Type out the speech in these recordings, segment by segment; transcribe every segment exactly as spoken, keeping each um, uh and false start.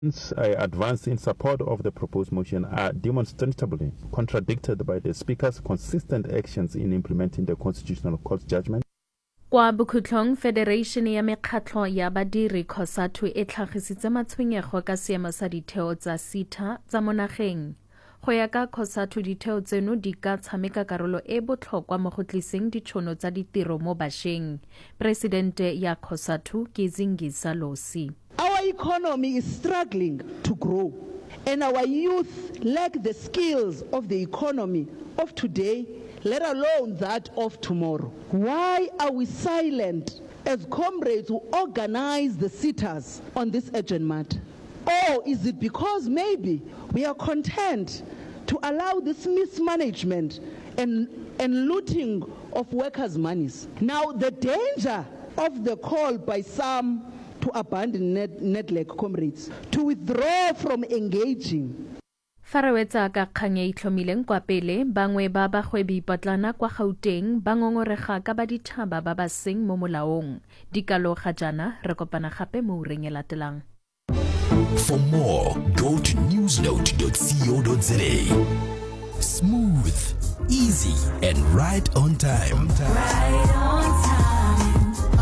advanced in support of the proposed motion are demonstrably contradicted by the Speaker's consistent actions in implementing the Constitutional Court's judgment. Kwa bokhutlong Federation ya mekgatlho ya badiri COSATU e tlhagisitse matshwenyego ka seemo sa ditheo tsa SETA tsa mo nageng. Go ya ka COSATU ditheo tseno di ka tshameka karolo e botlhokwa mo go tliseng ditšhono tsa ditiro mo bašweng. Presidente ya COSATU ke Zingisa Losi. Our economy is struggling to grow, and our youth lack the skills of the economy of today, let alone that of tomorrow. Why are we silent as comrades who organize the sitters on this urgent matter? Or is it because maybe we are content to allow this mismanagement and, and looting of workers' monies? Now, the danger of the call by some to abandon net, NEDLAC comrades, to withdraw from engaging. Fa re wetsa ka kgang e itlhomileng kwa pele, bangwe ba bagwebi potlana kwa Gauteng ba ngongorega ka ba ditšhaba ba ba seng mo molaong. Dikalo ga jana re kopana gape mo ureng e latelang. For more, go to newsnote dot co dot za. Smooth, easy, and right on time. Right on time.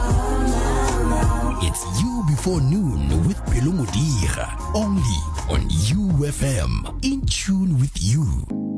It's You Before Noon with Pelo Modiga, only on U F M. In tune with you.